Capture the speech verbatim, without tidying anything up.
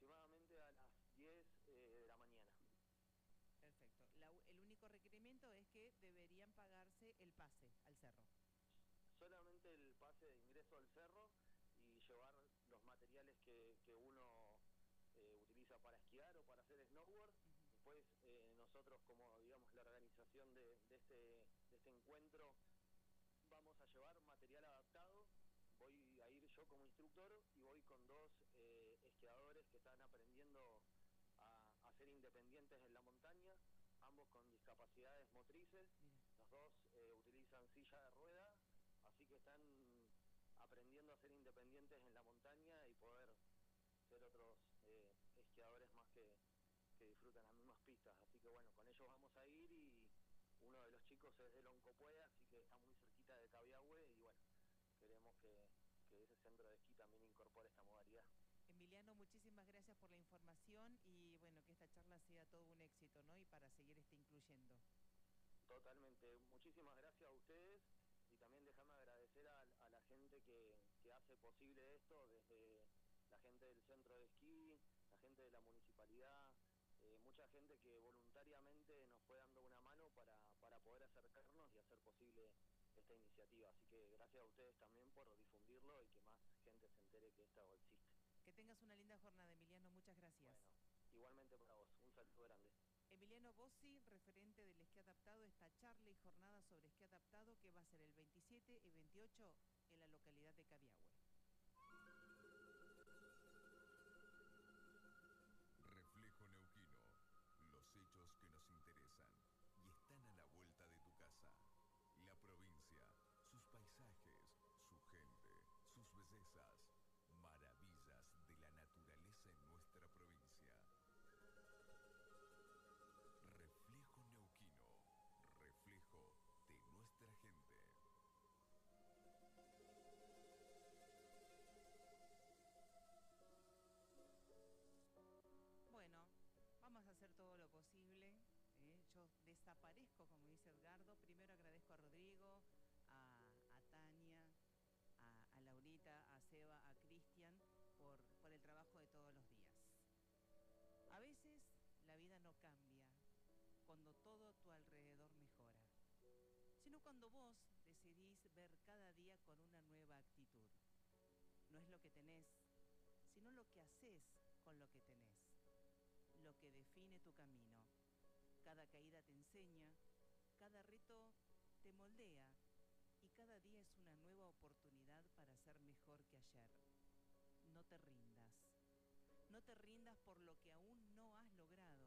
aproximadamente a las diez eh, de la mañana. Perfecto. La, el único requerimiento es que deberían pagarse el pase al cerro. Solamente el pase de ingreso al cerro y llevar los materiales que, que uno eh, utiliza para esquiar o para hacer snowboard. Uh-huh. Después eh, nosotros, como digamos la organización de, de, este, de este encuentro, vamos a llevar material adaptado. Voy a ir yo como instructor y voy con dos eh, esquiadores que están aprendiendo a, a ser independientes en la montaña, ambos con discapacidades motrices. Mira. Los dos eh, utilizan silla de rueda, así que están aprendiendo a ser independientes en la montaña y poder ser otros eh, esquiadores más que, que disfrutan las mismas pistas. Así que bueno, con ellos vamos a ir y uno de los chicos es de Loncopueda, así que está muy cerquita de Cabiahue y bueno, queremos que, que ese centro de esquí también incorpore esta modalidad. Emiliano, muchísimas gracias por la información y bueno, que esta charla sea todo un éxito, ¿no? Y para seguir este incluyendo. Totalmente, muchísimas gracias a ustedes y también déjame agradecer a, a la gente que, que hace posible esto, desde la gente del centro de esquí, la gente de la municipalidad, eh, mucha gente que voluntariamente nos fue dando una mano para, para poder acercarnos y hacer posible esta iniciativa. Así que gracias a ustedes también por difundirlo y que más gente se entere que esto existe. Que tengas una linda jornada, Emiliano, muchas gracias. Bueno, igualmente para vos, un saludo grande. Emiliano Bossi, referente del esquí adaptado, esta charla y jornada sobre esquí adaptado que va a ser el veintisiete y veintiocho en la localidad de Cabiahue. Reflejo Neuquino, los hechos que nos interesan y están a la vuelta de tu casa. La provincia, sus paisajes, su gente, sus bellezas, maravillas de la naturaleza en nuestra provincia. Reflejo Neuquino, reflejo de nuestra gente. Bueno, vamos a hacer todo lo posible. ¿eh? Yo desaparezco, como dice Edgardo. Primero agradezco a Rodrigo, a, a Tania, a, a Laurita, a Seba, a Cristian por, por el trabajo de todos los días. A veces la vida no cambia cuando todo a tu alrededor mejora, sino cuando vos decidís ver cada día con una nueva actitud. No es lo que tenés, sino lo que haces con lo que tenés, lo que define tu camino. Cada caída te enseña, cada reto te moldea y cada día es una nueva oportunidad para ser mejor que ayer. No te rindas. No te rindas por lo que aún no has logrado.